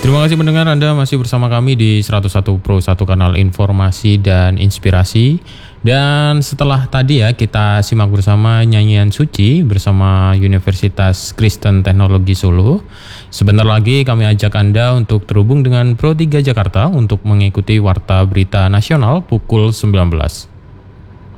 Terima kasih pendengar, Anda masih bersama kami di 101 Pro 1 kanal informasi dan inspirasi. Dan setelah tadi ya kita simak bersama nyanyian suci bersama Universitas Kristen Teknologi Solo. Sebentar lagi kami ajak Anda untuk terhubung dengan Pro 3 Jakarta untuk mengikuti Warta Berita Nasional pukul 19.